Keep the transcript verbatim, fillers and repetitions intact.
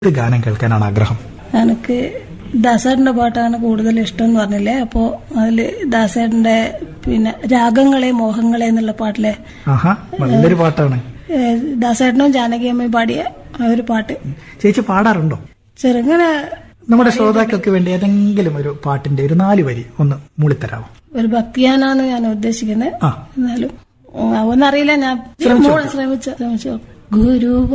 ഏത് ഗാനം കേൾക്കാനാണ് ആഗ്രഹം? എനിക്ക് ദാസേട്ടന്റെ പാട്ടാണ് കൂടുതൽ ഇഷ്ടം എന്ന് പറഞ്ഞില്ലേ, അപ്പോ അതില് ദാസേട്ടന്റെ പിന്നെ രാഗങ്ങളെ മോഹങ്ങളെ എന്നുള്ള പാട്ടിലെ ആഹാ, നല്ലൊരു പാട്ടാണ്. ദാസേട്ടനും ജാനകിയമ്മയും പാടിയ ആ ഒരു പാട്ട്. ചേച്ചി പാടാറുണ്ടോ? ചെറുങ്ങനെ നമ്മുടെ ശ്രോതാക്കൾക്ക് വേണ്ടി ഏതെങ്കിലും ഒരു പാട്ടിന്റെ ഒരു നാല് വരി ഒന്ന് മൂളിത്തരാമോ? ഒരു ഭക്തിയാനാണ് ഞാൻ ഉദ്ദേശിക്കുന്നത്. ആ. എന്നാലും ഒന്നറിയില്ല, ഞാൻ ശ്രമിച്ചു ശ്രമിച്ചു ഗുരു